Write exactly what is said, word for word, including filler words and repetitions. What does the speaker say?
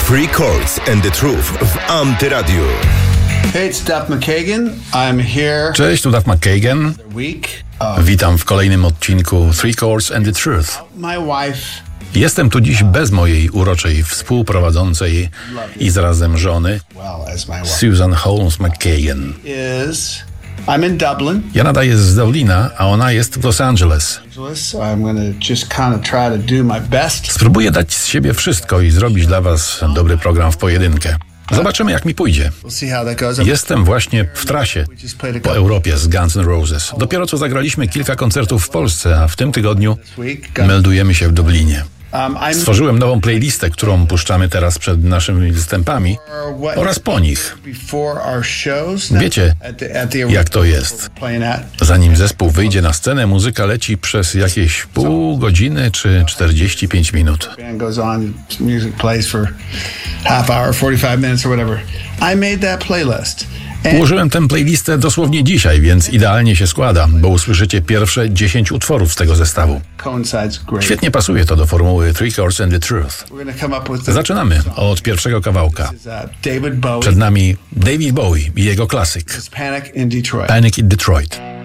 Three Chords and the Truth w Antyradiu. Hey, it's Duff McKagan. I'm here. Cześć, tu Duff McKagan. Week of Witam w kolejnym odcinku Three Chords and the Truth. my wife. Jestem tu dziś bez mojej uroczej współprowadzącej i zarazem żony, Well, as my wife Susan Holmes McKagan. is. I'm in Dublin, Ja nadaję z Dublina, a ona jest w Los Angeles. so I'm going to just kind of try to do my best. Spróbuję dać z siebie wszystko i zrobić dla was dobry program w pojedynkę. Zobaczymy, jak mi pójdzie. We'll see how that goes. Jestem właśnie w trasie We just played a po couple Europie z Guns N' Roses. Dopiero co zagraliśmy kilka koncertów w Polsce, a w tym tygodniu this week. meldujemy się w Dublinie. Um, I'm Stworzyłem nową playlistę, którą puszczamy teraz przed naszymi występami what- oraz po nich. before our shows. Wiecie, at the, at the jak to jest. playing at. Zanim zespół wyjdzie na scenę, muzyka leci przez jakieś pół godziny czy czterdzieści pięć minut. Band goes on, music plays for half hour, forty-five minutes or whatever. I made that playlist. And Ułożyłem tę playlistę dosłownie dzisiaj, więc idealnie się składa, bo usłyszycie pierwsze dziesięć utworów z tego zestawu. coincides great. Świetnie pasuje to do formuły Three Chords and the Truth. We're going to come up with the, Zaczynamy od pierwszego kawałka. This is, uh, David Bowie. Przed nami David Bowie i jego klasyk It's Panic in Detroit. Panic in Detroit.